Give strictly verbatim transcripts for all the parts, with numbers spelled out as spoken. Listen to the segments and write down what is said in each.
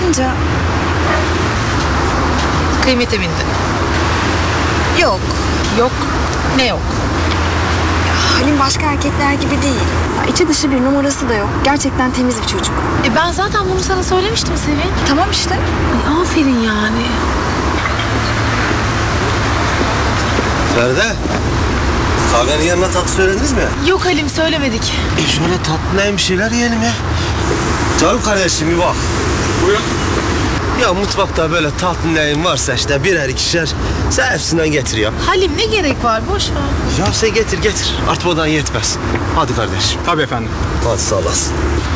bakınca Kıymete bindi. yok. Yok. Ne yok? Halim başka erkekler gibi değil. Ya, içi dışı bir numarası da yok. Gerçekten temiz bir çocuk. E ben zaten bunu sana söylemiştim Sevin. Tamam işte. Ay, aferin yani. Feride, kahvenin yanına tatlı söylediniz mi? Yok Halim, söylemedik. E şöyle tatlı bir şeyler yiyelim ya. Canım kardeşim bir bak. Buyurun. Ya mutfakta böyle tatlı neyin varsa işte birer ikişer sen hepsinden getir ya. Halim ne gerek var? Boş ver. Ya sen getir getir. Artmadan yetmez. Hadi kardeşim. Tabii efendim. Hadi sağ olasın.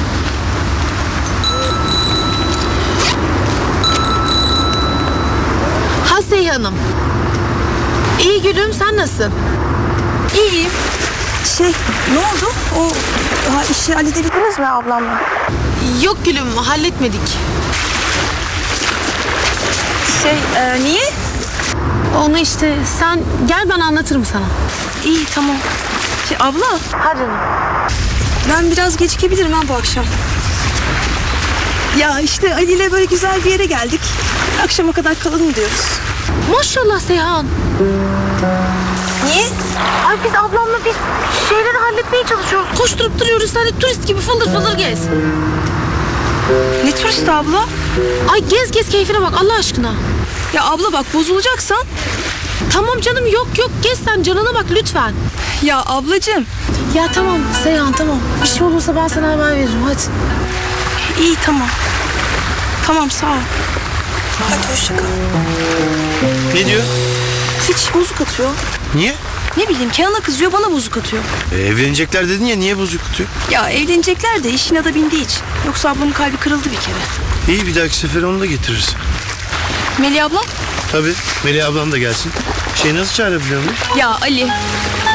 Hasiye Hanım. İyi gülüm, sen nasılsın? İyiyim. Şey, ne oldu? O ha, işi halledebildiniz mi ablamla? Yok gülüm, halletmedik. Şey, e, niye? Onu işte sen gel, ben anlatırım sana. İyi, tamam. Şey, abla, Hadi canım. ben biraz gecikebilirim ha bu akşam. Ya işte Ali ile böyle güzel bir yere geldik. Akşama kadar kalalım diyoruz. Maşallah Seyhan. Niye? Ay biz ablamla biz şeyleri halletmeye çalışıyoruz. Koşturup duruyoruz. Sen de turist gibi fıldır fıldır gez. Ne turist abla? Ay gez gez, keyfine bak Allah aşkına. Ya abla bak, bozulacaksan. Tamam canım, yok yok, gez sen, canına bak lütfen. Ya ablacığım. Ya tamam Seyhan, tamam. Bir şey olursa ben sana haber veririm, hadi. İyi, tamam. Tamam, sağ ol. Hadi hoşça kal. Ne diyor? Hiç bozuk atıyor. Niye? Ne bileyim, Kenan'a kızıyor, bana bozuk atıyor. E, evlenecekler dedin ya, niye bozuk tutuyor? Ya evlenecekler de işine de bindiği için. Yoksa ablamın kalbi kırıldı bir kere. İyi, bir dahaki sefer onu da getiririz. Melih abla? Tabii. Melih ablam da gelsin. Şey nasıl çağırabiliyor muyum? Ya Ali,